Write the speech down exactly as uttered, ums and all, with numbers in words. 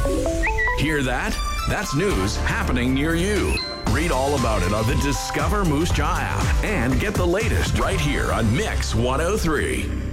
Hear that? That's news happening near you. Read all about it on the Discover Moose Jaw app and get the latest right here on Mix one oh three.